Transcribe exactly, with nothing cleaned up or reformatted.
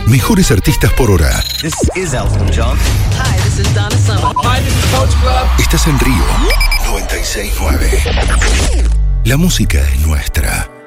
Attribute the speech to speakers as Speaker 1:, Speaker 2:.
Speaker 1: Mejores artistas por hora.
Speaker 2: This is Elton John.
Speaker 3: Hi, this is Donna Summer.
Speaker 2: Hi, this is Coach Club.
Speaker 1: Estás en Río noventa y seis nueve. La música es nuestra.